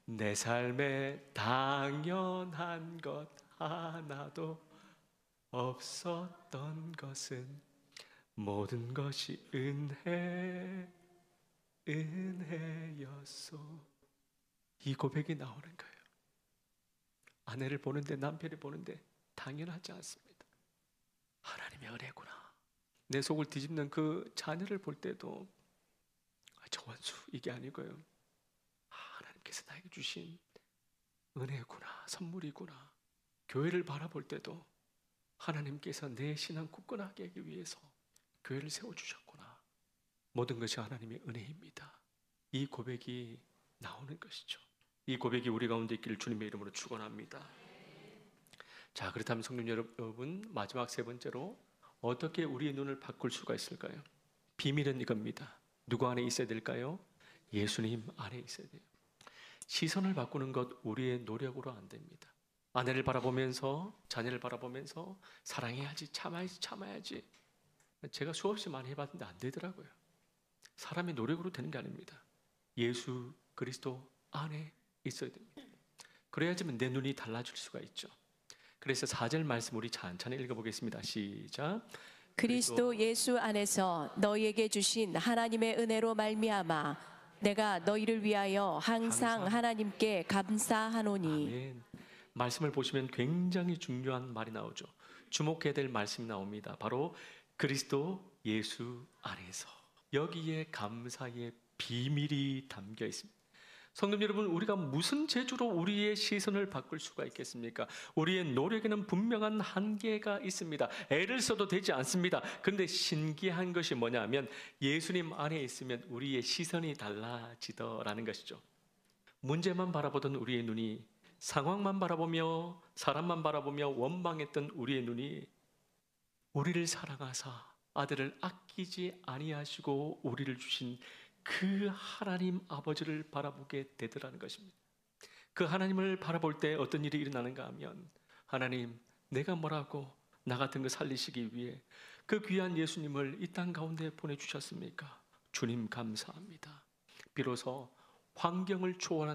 내 삶에 당연한 것 하나도 없었던 것은 모든 것이 은혜였소. 이 고백이 나오는 거예요. 아내를 보는데, 남편을 보는데 당연하지 않습니다. 하나님의 은혜구나. 내 속을 뒤집는 그 자녀를 볼 때도 저 원수 이게 아니고요, 하나님께서 나에게 주신 은혜구나, 선물이구나. 교회를 바라볼 때도 하나님께서 내 신앙 굳건하게 하기 위해서 교회를 세워주셨구나. 모든 것이 하나님의 은혜입니다. 이 고백이 나오는 것이죠. 이 고백이 우리 가운데 있기를 주님의 이름으로 축원합니다. 자, 그렇다면 성도 여러분, 마지막 세 번째로 어떻게 우리의 눈을 바꿀 수가 있을까요? 비밀은 이겁니다. 누구 안에 있어야 될까요? 예수님 안에 있어야 돼요. 시선을 바꾸는 것 우리의 노력으로 안 됩니다. 아내를 바라보면서, 자녀를 바라보면서 사랑해야지, 참아야지. 제가 수없이 많이 해봤는데 안 되더라고요. 사람의 노력으로 되는 게 아닙니다. 예수 그리스도 안에 있어야 됩니다. 그래야지만 내 눈이 달라질 수가 있죠. 그래서 4절 말씀 우리 찬찬히 읽어보겠습니다. 시작. 그리스도 예수 안에서 너희에게 주신 하나님의 은혜로 말미암아 내가 너희를 위하여 항상 하나님께 감사하노니. 아멘. 말씀을 보시면 굉장히 중요한 말이 나오죠. 주목해야 될 말씀이 나옵니다. 바로 그리스도 예수 안에서. 여기에 감사의 비밀이 담겨 있습니다. 성도 여러분, 우리가 무슨 재주로 우리의 시선을 바꿀 수가 있겠습니까? 우리의 노력에는 분명한 한계가 있습니다. 애를 써도 되지 않습니다. 그런데 신기한 것이 뭐냐면 예수님 안에 있으면 우리의 시선이 달라지더라는 것이죠. 문제만 바라보던 우리의 눈이, 상황만 바라보며 사람만 바라보며 원망했던 우리의 눈이 우리를 사랑하사 아들을 아끼지 아니하시고 우리를 주신 그 하나님 아버지를 바라보게 되더라는 것입니다. 그 하나님을 바라볼 때 어떤 일이 일어나는가 하면, 하나님, 내가 뭐라고 나 같은 거 살리시기 위해 그 귀한 예수님을 이 땅 가운데 보내주셨습니까? 주님 감사합니다. 비로소 환경을 초월한